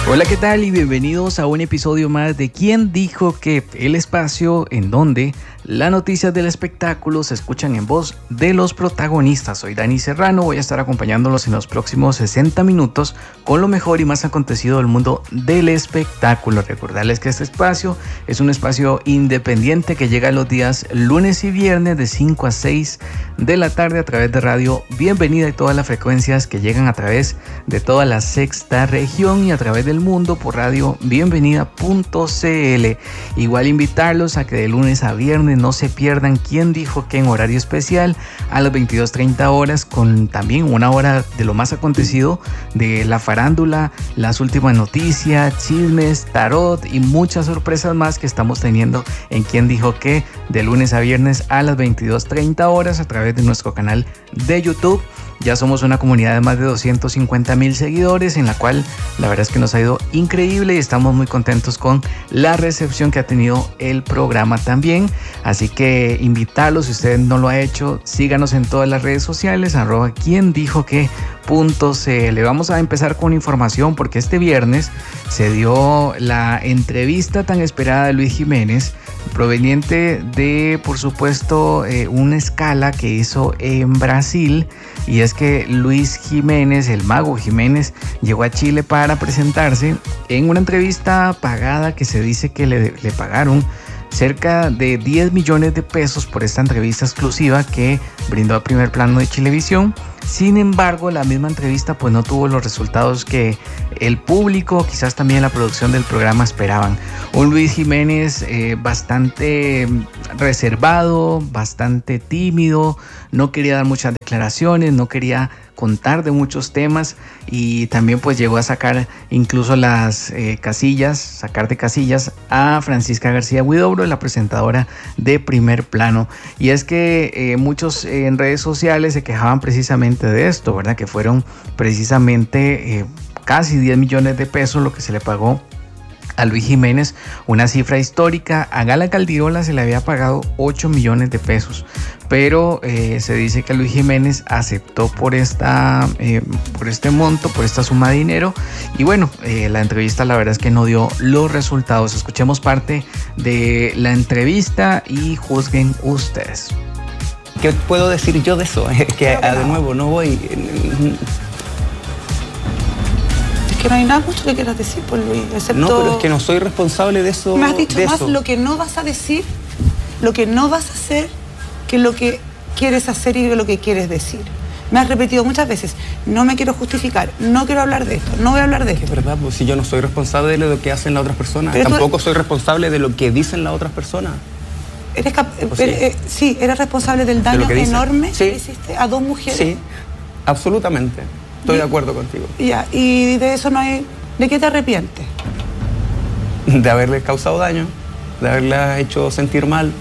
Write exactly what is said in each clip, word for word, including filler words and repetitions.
Hola, ¿qué tal? Y bienvenidos a un episodio más de ¿Quién dijo que? El espacio en donde las noticias del espectáculo se escuchan en voz de los protagonistas. Soy Dani Serrano, voy a estar acompañándolos en los próximos sesenta minutos con lo mejor y más acontecido del mundo del espectáculo. Recordarles que este espacio es un espacio independiente que llega los días lunes y viernes de cinco a seis de la tarde a través de Radio Bienvenida y todas las frecuencias que llegan a través de toda la sexta región y a través del mundo por radio bienvenida punto c l. Igual invitarlos a que de lunes a viernes no se pierdan ¿Quién dijo que? En horario especial a las veintidós treinta horas, con también una hora de lo más acontecido de la farándula, las últimas noticias, chismes, tarot y muchas sorpresas más que estamos teniendo en ¿Quién dijo que? De lunes a viernes a las veintidós treinta horas a través de nuestro canal de YouTube. Ya somos una comunidad de más de doscientos cincuenta mil seguidores, en la cual la verdad es que nos ha ido increíble y estamos muy contentos con la recepción que ha tenido el programa también. Así que invitarlos, si usted no lo ha hecho, síganos en todas las redes sociales, arroba quien dijo que punto cl. Vamos a empezar con información porque este viernes se dio la entrevista tan esperada de Luis Jiménez, proveniente de, por supuesto, eh, una escala que hizo en Brasil. Y es que Luis Jiménez, el Mago Jiménez, llegó a Chile para presentarse en una entrevista pagada que se dice que le, le pagaron cerca de diez millones de pesos por esta entrevista exclusiva que brindó a Primer Plano de Chilevisión. Sin embargo, la misma entrevista pues no tuvo los resultados que el público, quizás también la producción del programa esperaban. Un Luis Jiménez eh, bastante reservado, bastante tímido, no quería dar muchas declaraciones, no quería contar de muchos temas y también pues llegó a sacar incluso las eh, casillas, sacar de casillas a Francisca García Huidobro, la presentadora de Primer Plano. Y es que eh, muchos eh, en redes sociales se quejaban precisamente de esto, ¿verdad? Que fueron precisamente eh, casi diez millones de pesos lo que se le pagó a Luis Jiménez, una cifra histórica. A Gala Caldiola se le había pagado ocho millones de pesos, pero eh, se dice que Luis Jiménez aceptó por, esta, eh, por este monto, por esta suma de dinero. Y bueno, eh, la entrevista la verdad es que no dio los resultados. Escuchemos parte de la entrevista y juzguen ustedes. ¿Qué puedo decir yo de eso? Es que Pero, de nuevo no voy... Es que no hay nada mucho que quieras decir, pues, Luis, excepto... No, pero es que no soy responsable de eso. Me has dicho más eso. lo que no vas a decir, lo que no vas a hacer, que lo que quieres hacer y lo que quieres decir. Me has repetido muchas veces, no me quiero justificar, no quiero hablar de esto, no voy a hablar de esto. Es verdad, pues si yo no soy responsable de lo que hacen las otras personas, pero tampoco tú... soy responsable de lo que dicen las otras personas. Eres cap... Pues sí. sí. Eh, sí, eres responsable del daño que enorme sí. que hiciste a dos mujeres. Sí, absolutamente. Estoy y... de acuerdo contigo. Ya, y de eso no hay... ¿De qué te arrepientes? De haberles causado daño, de haberlas hecho sentir mal.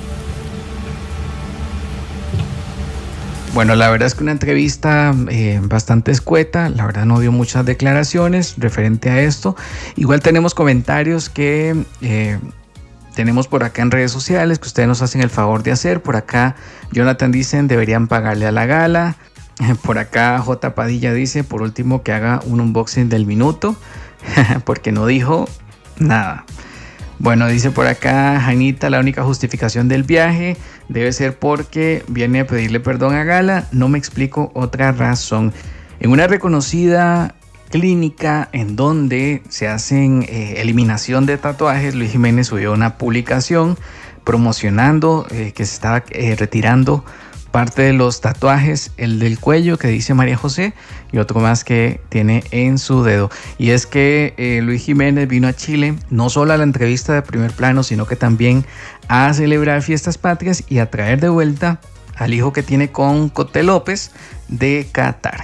Bueno, la verdad es que una entrevista eh, bastante escueta, la verdad no dio muchas declaraciones referente a esto. Igual tenemos comentarios que eh, tenemos por acá en redes sociales que ustedes nos hacen el favor de hacer. Por acá Jonathan dicen deberían pagarle a la Gala. Por acá J. Padilla dice por último que haga un unboxing del minuto porque no dijo nada. Bueno, dice por acá Janita, la única justificación del viaje debe ser porque viene a pedirle perdón a Gala. No me explico otra razón. En una reconocida clínica en donde se hacen eh, eliminación de tatuajes, Luis Jiménez subió una publicación promocionando eh, que se estaba eh, retirando parte de los tatuajes, el del cuello que dice María José y otro más que tiene en su dedo. Y es que eh, Luis Jiménez vino a Chile no solo a la entrevista de Primer Plano, sino que también a celebrar fiestas patrias y a traer de vuelta al hijo que tiene con Coté López de Qatar.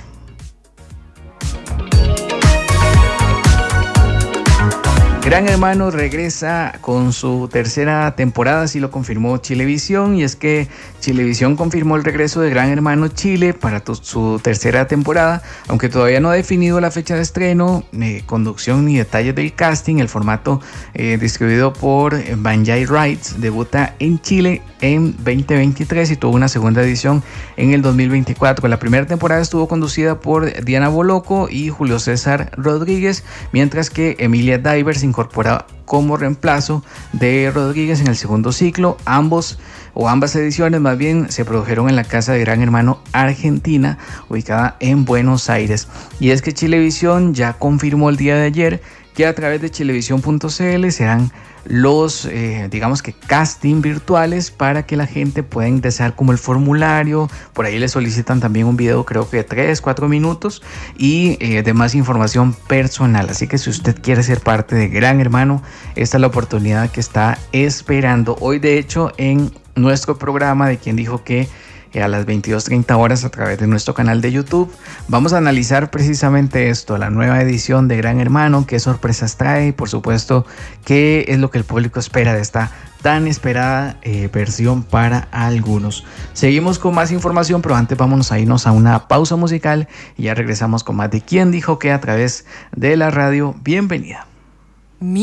Gran Hermano regresa con su tercera temporada, así lo confirmó Chilevisión, y es que Chilevisión confirmó el regreso de Gran Hermano Chile para tu, su tercera temporada, aunque todavía no ha definido la fecha de estreno, eh, conducción ni detalles del casting. El formato eh, distribuido por Banjay Rights debuta en Chile en veinte veintitrés y tuvo una segunda edición en el dos mil veinticuatro. La primera temporada estuvo conducida por Diana Boloco y Julio César Rodríguez, mientras que Emilia Diver se incorpora como reemplazo de Rodríguez en el segundo ciclo. Ambos o ambas ediciones más bien se produjeron en la casa de Gran Hermano Argentina, ubicada en Buenos Aires. Y es que Chilevisión ya confirmó el día de ayer que a través de chilevisión punto c l serán los, eh, digamos que casting virtuales para que la gente pueda ingresar como el formulario. Por ahí le solicitan también un video, creo que de tres, cuatro minutos y eh, de más información personal. Así que si usted quiere ser parte de Gran Hermano, esta es la oportunidad que está esperando. Hoy, de hecho, en nuestro programa de Quien Dijo Que, a las veintidós treinta horas a través de nuestro canal de YouTube, vamos a analizar precisamente esto, la nueva edición de Gran Hermano, qué sorpresas trae y por supuesto qué es lo que el público espera de esta tan esperada eh, versión para algunos. Seguimos con más información, pero antes vámonos a irnos a una pausa musical y ya regresamos con más de Quien Dijo Que a través de la radio. Bienvenida.